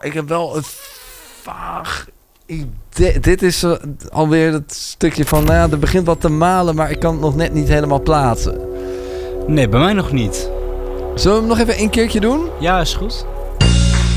ik heb wel een vaag idee. Dit is alweer het stukje van, er begint wat te malen, maar ik kan het nog net niet helemaal plaatsen. Nee, bij mij nog niet. Zullen we hem nog even 1 keertje doen? Ja, is goed.